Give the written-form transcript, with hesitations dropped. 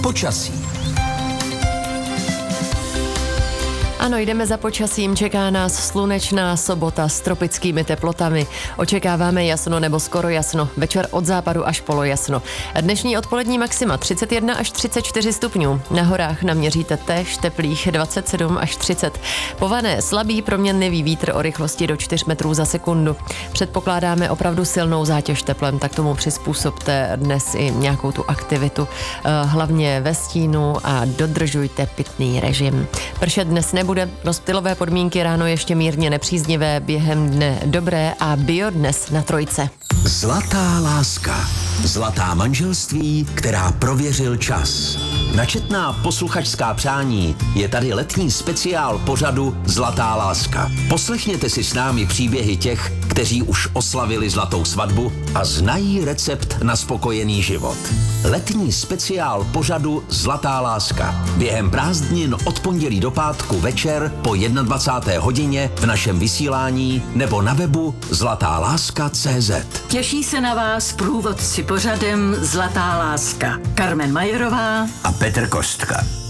Počasí. Ano, jdeme za počasím, čeká nás slunečná sobota s tropickými teplotami. Očekáváme jasno nebo skoro jasno, večer od západu až polojasno. Dnešní odpolední maxima 31 až 34 stupňů. Na horách naměříte též teplých 27 až 30. Pované slabý proměnlivý vítr o rychlosti do 4 metrů za sekundu. Předpokládáme opravdu silnou zátěž teplem, tak tomu přizpůsobte dnes i nějakou tu aktivitu. Hlavně ve stínu a dodržujte pitný režim. Pršet dnes nebude, rozptylové podmínky ráno ještě mírně nepříznivé, během dne dobré a bio dnes na trojce. Zlatá láska. Zlatá manželství, která prověřil čas. Na četná posluchačská přání je tady letní speciál pořadu Zlatá láska. Poslechněte si s námi příběhy těch, kteří už oslavili zlatou svatbu a znají recept na spokojený život. Letní speciál pořadu Zlatá láska. Během prázdnin od pondělí do pátku večer po 21. hodině v našem vysílání nebo na webu zlatáláska.cz. Těší se na vás průvodci pořadem Zlatá láska. Carmen Majerová a Petr Kostka.